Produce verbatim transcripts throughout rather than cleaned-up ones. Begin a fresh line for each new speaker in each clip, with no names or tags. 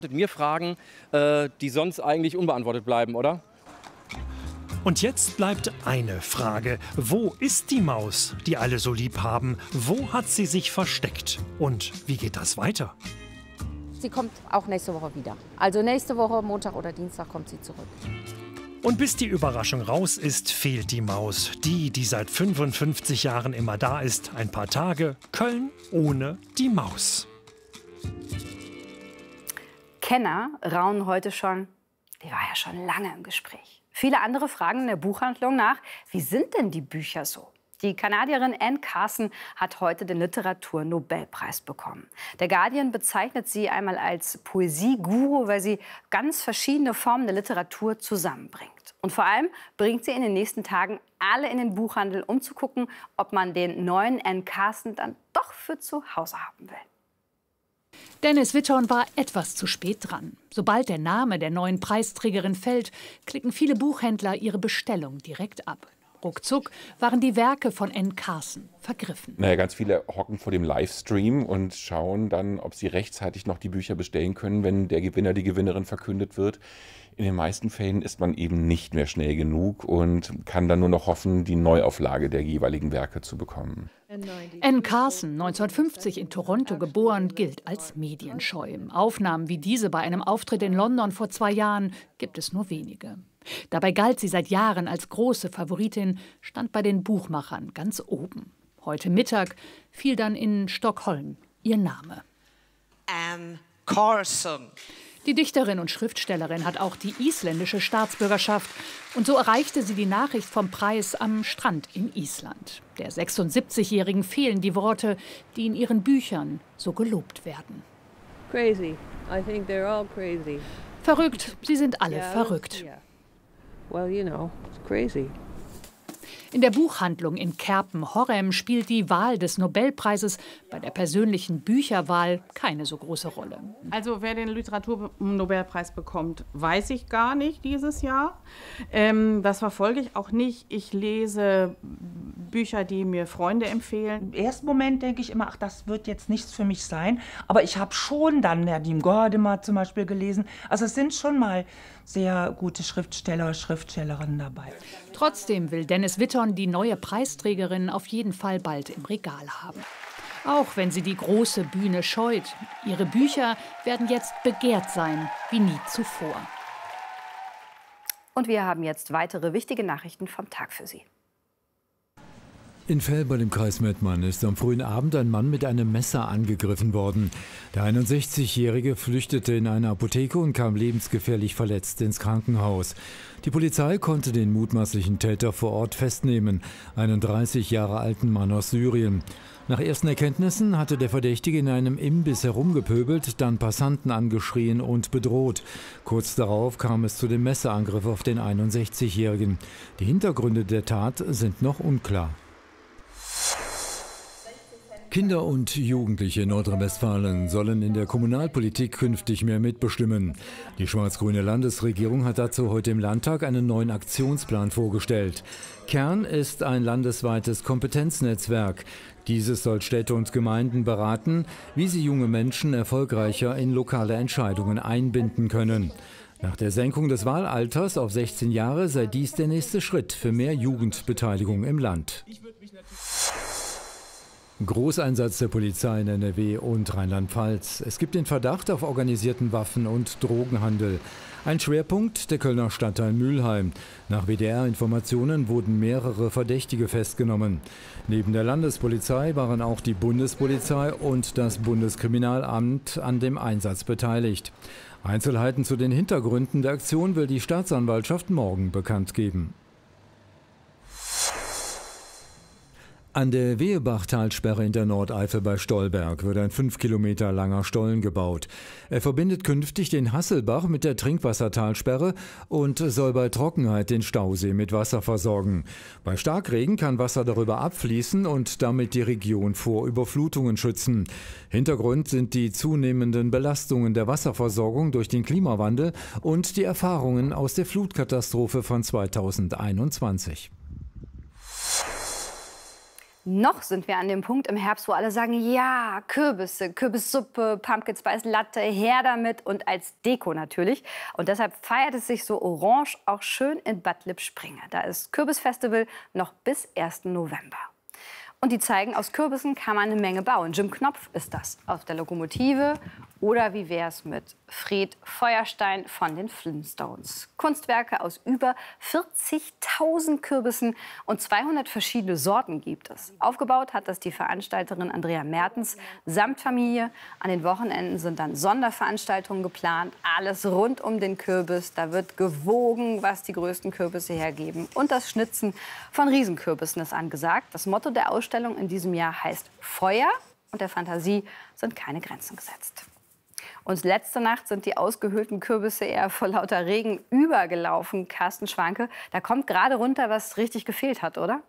Mir Fragen, äh, die sonst eigentlich unbeantwortet bleiben, oder?
Und jetzt bleibt eine Frage. Wo ist die Maus, die alle so lieb haben? Wo hat sie sich versteckt? Und wie geht das weiter?
Sie kommt auch nächste Woche wieder. Also nächste Woche, Montag oder Dienstag, kommt sie zurück.
Und bis die Überraschung raus ist, fehlt die Maus. Die, die seit fünfundfünfzig Jahren immer da ist. Ein paar Tage Köln ohne die Maus.
Kenner raunen heute schon, die war ja schon lange im Gespräch. Viele andere fragen in der Buchhandlung nach, wie sind denn die Bücher so? Die Kanadierin Anne Carson hat heute den Literaturnobelpreis bekommen. Der Guardian bezeichnet sie einmal als Poesie-Guru, weil sie ganz verschiedene Formen der Literatur zusammenbringt. Und vor allem bringt sie in den nächsten Tagen alle in den Buchhandel, um zu gucken, ob man den neuen Anne Carson dann doch für zu Hause haben will.
Dennis Witthorn war etwas zu spät dran. Sobald der Name der neuen Preisträgerin fällt, klicken viele Buchhändler ihre Bestellung direkt ab. Ruckzuck waren die Werke von Anne Carson vergriffen.
Naja, ganz viele hocken vor dem Livestream und schauen dann, ob sie rechtzeitig noch die Bücher bestellen können, wenn der Gewinner, die Gewinnerin verkündet wird. In den meisten Fällen ist man eben nicht mehr schnell genug und kann dann nur noch hoffen, die Neuauflage der jeweiligen Werke zu bekommen.
Anne Carson, neunzehnhundertfünfzig in Toronto geboren, gilt als medienscheu. Aufnahmen wie diese bei einem Auftritt in London vor zwei Jahren gibt es nur wenige. Dabei galt sie seit Jahren als große Favoritin, stand bei den Buchmachern ganz oben. Heute Mittag fiel dann in Stockholm ihr Name.
Anne Carson.
Die Dichterin und Schriftstellerin hat auch die isländische Staatsbürgerschaft. Und so erreichte sie die Nachricht vom Preis am Strand in Island. Der sechsundsiebzigjährigen fehlen die Worte, die in ihren Büchern so gelobt werden.
Crazy. I think they're all crazy.
Verrückt, sie sind alle
yeah,
verrückt.
Yeah. Well, you know, it's crazy.
In der Buchhandlung in Kerpen-Horrem spielt die Wahl des Nobelpreises bei der persönlichen Bücherwahl keine so große Rolle.
Also wer den Literaturnobelpreis bekommt, weiß ich gar nicht dieses Jahr. Ähm, das verfolge ich auch nicht. Ich lese Bücher, die mir Freunde empfehlen.
Im ersten Moment denke ich immer, ach, das wird jetzt nichts für mich sein. Aber ich habe schon dann Nadim Gordimer zum Beispiel gelesen. Also es sind schon mal sehr gute Schriftsteller, Schriftstellerinnen dabei.
Trotzdem will Dennis Witthorn die neue Preisträgerin auf jeden Fall bald im Regal haben. Auch wenn sie die große Bühne scheut. Ihre Bücher werden jetzt begehrt sein, wie nie zuvor.
Und wir haben jetzt weitere wichtige Nachrichten vom Tag für Sie.
In Velbert im Kreis Mettmann ist am frühen Abend ein Mann mit einem Messer angegriffen worden. Der einundsechzigjährige flüchtete in eine Apotheke und kam lebensgefährlich verletzt ins Krankenhaus. Die Polizei konnte den mutmaßlichen Täter vor Ort festnehmen, einen dreißig Jahre alten Mann aus Syrien. Nach ersten Erkenntnissen hatte der Verdächtige in einem Imbiss herumgepöbelt, dann Passanten angeschrien und bedroht. Kurz darauf kam es zu dem Messerangriff auf den einundsechzigjährigen. Die Hintergründe der Tat sind noch unklar. Kinder und Jugendliche in Nordrhein-Westfalen sollen in der Kommunalpolitik künftig mehr mitbestimmen. Die schwarz-grüne Landesregierung hat dazu heute im Landtag einen neuen Aktionsplan vorgestellt. Kern ist ein landesweites Kompetenznetzwerk. Dieses soll Städte und Gemeinden beraten, wie sie junge Menschen erfolgreicher in lokale Entscheidungen einbinden können. Nach der Senkung des Wahlalters auf sechzehn Jahre sei dies der nächste Schritt für mehr Jugendbeteiligung im Land. Großeinsatz der Polizei in N R W und Rheinland-Pfalz. Es gibt den Verdacht auf organisierten Waffen- und Drogenhandel. Ein Schwerpunkt der Kölner Stadtteil Mülheim. Nach W D R-Informationen wurden mehrere Verdächtige festgenommen. Neben der Landespolizei waren auch die Bundespolizei und das Bundeskriminalamt an dem Einsatz beteiligt. Einzelheiten zu den Hintergründen der Aktion will die Staatsanwaltschaft morgen bekannt geben. An der Wehebachtalsperre in der Nordeifel bei Stolberg wird ein fünf Kilometer langer Stollen gebaut. Er verbindet künftig den Hasselbach mit der Trinkwassertalsperre und soll bei Trockenheit den Stausee mit Wasser versorgen. Bei Starkregen kann Wasser darüber abfließen und damit die Region vor Überflutungen schützen. Hintergrund sind die zunehmenden Belastungen der Wasserversorgung durch den Klimawandel und die Erfahrungen aus der Flutkatastrophe von zweitausendeinundzwanzig.
Noch sind wir an dem Punkt im Herbst, wo alle sagen, ja, Kürbisse, Kürbissuppe, Pumpkin Spice Latte, her damit und als Deko natürlich. Und deshalb feiert es sich so orange auch schön in Bad Lippspringe. Da ist Kürbisfestival noch bis ersten November. Und die zeigen, aus Kürbissen kann man eine Menge bauen. Jim Knopf ist das auf der Lokomotive. Oder wie wär's mit Fred Feuerstein von den Flintstones? Kunstwerke aus über vierzigtausend Kürbissen und zweihundert verschiedene Sorten gibt es. Aufgebaut hat das die Veranstalterin Andrea Mertens samt Familie. An den Wochenenden sind dann Sonderveranstaltungen geplant. Alles rund um den Kürbis. Da wird gewogen, was die größten Kürbisse hergeben. Und das Schnitzen von Riesenkürbissen ist angesagt. Das Motto der Ausstellung in diesem Jahr heißt Feuer und der Fantasie sind keine Grenzen gesetzt. Und letzte Nacht sind die ausgehöhlten Kürbisse eher vor lauter Regen übergelaufen. Carsten Schwanke, da kommt gerade runter, was richtig gefehlt hat, oder?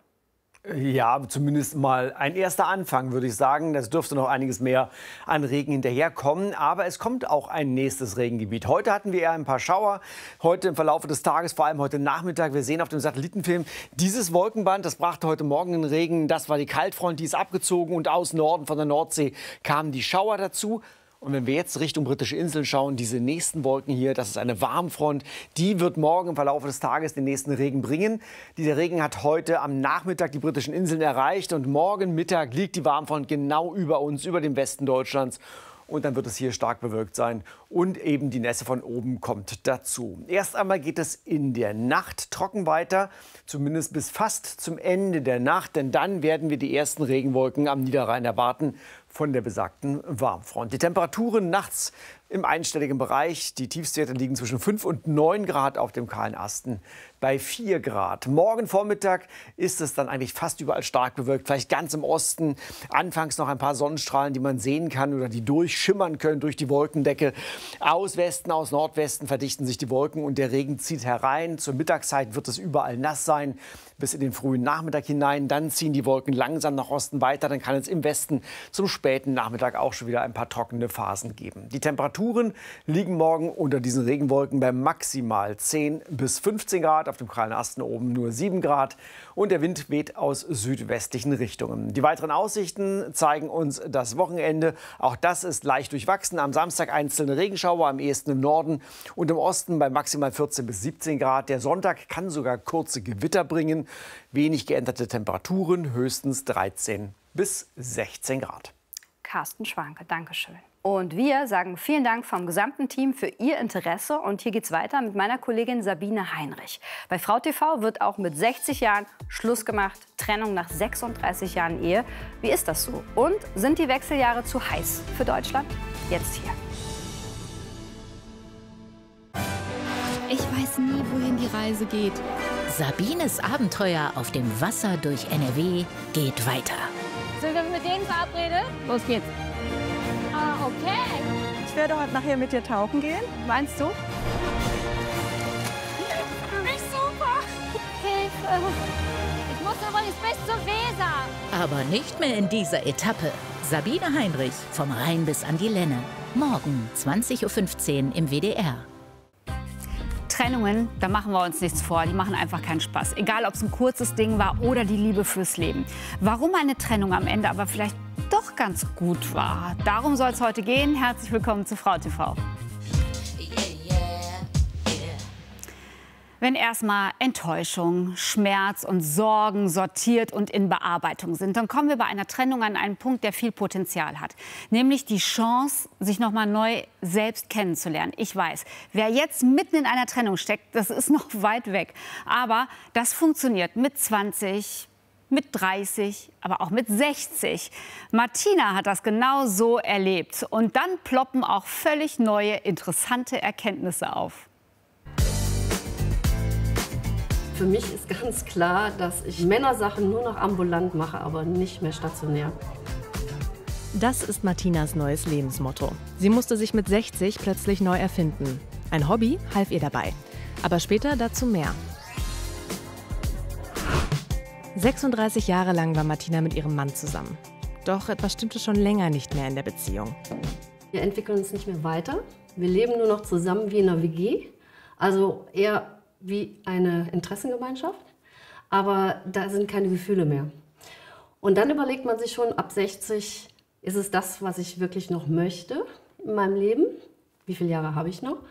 Ja, zumindest mal ein erster Anfang, würde ich sagen. Es dürfte noch einiges mehr an Regen hinterherkommen. Aber es kommt auch ein nächstes Regengebiet. Heute hatten wir eher ein paar Schauer. Heute im Verlauf des Tages, vor allem heute Nachmittag. Wir sehen auf dem Satellitenfilm dieses Wolkenband. Das brachte heute Morgen den Regen. Das war die Kaltfront, die ist abgezogen. Und aus Norden von der Nordsee kamen die Schauer dazu. Und wenn wir jetzt Richtung britische Inseln schauen, diese nächsten Wolken hier, das ist eine Warmfront, die wird morgen im Verlauf des Tages den nächsten Regen bringen. Dieser Regen hat heute am Nachmittag die britischen Inseln erreicht und morgen Mittag liegt die Warmfront genau über uns, über dem Westen Deutschlands. Und dann wird es hier stark bewölkt sein und eben die Nässe von oben kommt dazu. Erst einmal geht es in der Nacht trocken weiter, zumindest bis fast zum Ende der Nacht, denn dann werden wir die ersten Regenwolken am Niederrhein erwarten von der besagten Warmfront. Die Temperaturen nachts im einstelligen Bereich. Die Tiefstwerte liegen zwischen fünf und neun Grad auf dem kahlen Asten bei vier Grad. Morgen Vormittag ist es dann eigentlich fast überall stark bewölkt. Vielleicht ganz im Osten. Anfangs noch ein paar Sonnenstrahlen, die man sehen kann oder die durchschimmern können durch die Wolkendecke. Aus Westen, aus Nordwesten verdichten sich die Wolken und der Regen zieht herein. Zur Mittagszeit wird es überall nass sein, bis in den frühen Nachmittag hinein. Dann ziehen die Wolken langsam nach Osten weiter. Dann kann es im Westen zum späten Nachmittag auch schon wieder ein paar trockene Phasen geben. Die Temperaturen liegen morgen unter diesen Regenwolken bei maximal zehn bis fünfzehn Grad. Auf dem kahlen Asten oben nur sieben Grad. Und der Wind weht aus südwestlichen Richtungen. Die weiteren Aussichten zeigen uns das Wochenende. Auch das ist leicht durchwachsen. Am Samstag einzelne Regenschauer, am ehesten im Norden und im Osten bei maximal vierzehn bis siebzehn Grad. Der Sonntag kann sogar kurze Gewitter bringen. Wenig geänderte Temperaturen, höchstens dreizehn bis sechzehn Grad.
Carsten Schwanke, Dankeschön. Und wir sagen vielen Dank vom gesamten Team für Ihr Interesse. Und hier geht's weiter mit meiner Kollegin Sabine Heinrich. Bei Frau T V wird auch mit sechzig Jahren Schluss gemacht. Trennung nach sechsunddreißig Jahren Ehe. Wie ist das so? Und sind die Wechseljahre zu heiß für Deutschland? Jetzt hier.
Ich weiß nie, wohin die Reise geht. Sabines Abenteuer auf dem Wasser durch N R W geht weiter.
Sind wir mit denen verabredet? Los geht's. Ah, okay.
Ich werde heute nachher mit dir tauchen gehen.
Meinst du?
Für mich super. Hilfe. Ich muss übrigens bis zur Weser.
Aber nicht mehr in dieser Etappe. Sabine Heinrich, vom Rhein bis an die Lenne. Morgen zwanzig Uhr fünfzehn im W D R.
Trennungen, da machen wir uns nichts vor, die machen einfach keinen Spaß. Egal, ob es ein kurzes Ding war oder die Liebe fürs Leben. Warum eine Trennung am Ende aber vielleicht doch ganz gut war, darum soll es heute gehen. Herzlich willkommen zu Frau T V. Wenn erstmal Enttäuschung, Schmerz und Sorgen sortiert und in Bearbeitung sind, dann kommen wir bei einer Trennung an einen Punkt, der viel Potenzial hat. Nämlich die Chance, sich noch mal neu selbst kennenzulernen. Ich weiß, wer jetzt mitten in einer Trennung steckt, das ist noch weit weg. Aber das funktioniert mit zwanzig, mit dreißig, aber auch mit sechzig. Martina hat das genau so erlebt. Und dann ploppen auch völlig neue, interessante Erkenntnisse auf.
Für mich ist ganz klar, dass ich Männersachen nur noch ambulant mache, aber nicht mehr stationär.
Das ist Martinas neues Lebensmotto. Sie musste sich mit sechzig plötzlich neu erfinden. Ein Hobby half ihr dabei. Aber später dazu mehr. sechsunddreißig Jahre lang war Martina mit ihrem Mann zusammen. Doch etwas stimmte schon länger nicht mehr in der Beziehung.
Wir entwickeln uns nicht mehr weiter. Wir leben nur noch zusammen wie in einer W G. Also eher wie eine Interessengemeinschaft, aber da sind keine Gefühle mehr. Und dann überlegt man sich schon, ab sechzig, ist es das, was ich wirklich noch möchte in meinem Leben? Wie viele Jahre habe ich noch?